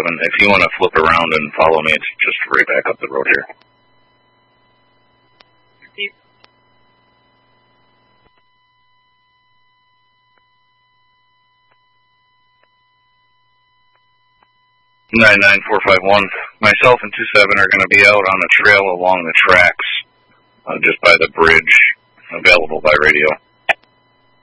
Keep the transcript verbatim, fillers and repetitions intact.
seven. If you want to flip around and follow me, it's just right back up the road here. nine nine four five one. Myself and two seven are going to be out on the trail along the tracks, uh, just by the bridge, available by radio.